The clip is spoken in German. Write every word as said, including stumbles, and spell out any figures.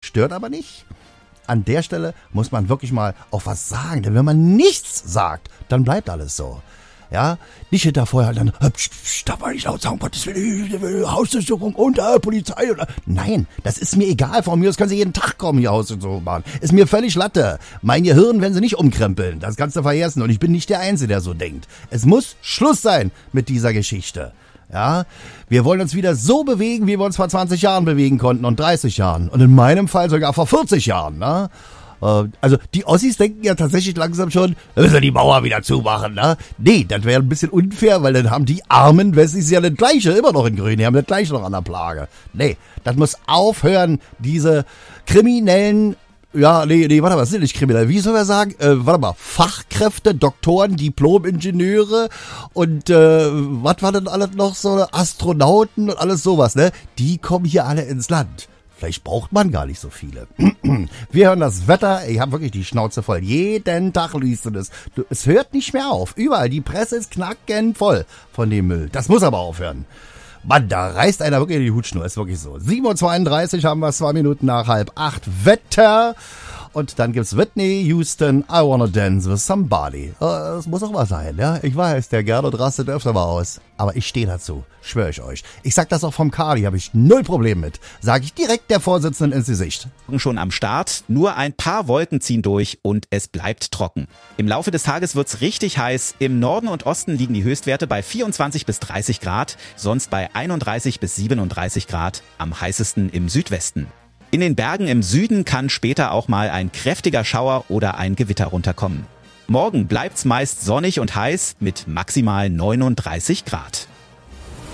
stört aber nicht. An der Stelle muss man wirklich mal auch was sagen, denn wenn man nichts sagt, dann bleibt alles so. Ja, nicht hinter vorher dann, psch, psch, darf man nicht laut sagen, Gottes Willen, Hausdurchsuchung und äh, Polizei. Oder. Nein, das ist mir egal, von mir aus können Sie jeden Tag kommen, hier Hausdurchsuchung machen. Ist mir völlig Latte. Mein Gehirn werden Sie nicht umkrempeln, das kannst du vergessen. Und ich bin nicht der Einzige, der so denkt. Es muss Schluss sein mit dieser Geschichte. Ja, wir wollen uns wieder so bewegen, wie wir uns vor zwanzig Jahren bewegen konnten und dreißig Jahren. Und in meinem Fall sogar vor vierzig Jahren, ne? Also die Ossis denken ja tatsächlich langsam schon, wir müssen die Mauer wieder zumachen, ne? Nee, das wäre ein bisschen unfair, weil dann haben die armen Wessis ja das Gleiche immer noch in Grün, die haben das Gleiche noch an der Plage. Nee, das muss aufhören, diese kriminellen, ja, nee, nee, warte mal, das sind nicht kriminell, wie soll man sagen, äh, warte mal, Fachkräfte, Doktoren, Diplom-Ingenieure und äh, was war denn alles noch so, Astronauten und alles sowas, ne? Die kommen hier alle ins Land. Vielleicht braucht man gar nicht so viele. Wir hören das Wetter. Ich habe wirklich die Schnauze voll. Jeden Tag liest du das. Du, es hört nicht mehr auf. Überall. Die Presse ist knackend voll von dem Müll. Das muss aber aufhören. Mann, da reißt einer wirklich in die Hutschnur. Ist wirklich so. sieben Uhr zweiunddreißig haben wir, zwei Minuten nach halb acht. Wetter. Und dann gibt's Whitney Houston, I Wanna Dance with Somebody. Das muss auch was sein, ja. Ich weiß, der Gernot rastet öfter mal aus. Aber ich stehe dazu, schwöre ich euch. Ich sag das auch vom Kali, habe ich null Problem mit. Sag ich direkt der Vorsitzenden ins Gesicht. Schon am Start, nur ein paar Wolken ziehen durch und es bleibt trocken. Im Laufe des Tages wird's richtig heiß. Im Norden und Osten liegen die Höchstwerte bei vierundzwanzig bis dreißig Grad, sonst bei einunddreißig bis siebenunddreißig Grad, am heißesten im Südwesten. In den Bergen im Süden kann später auch mal ein kräftiger Schauer oder ein Gewitter runterkommen. Morgen bleibt's meist sonnig und heiß mit maximal neununddreißig Grad.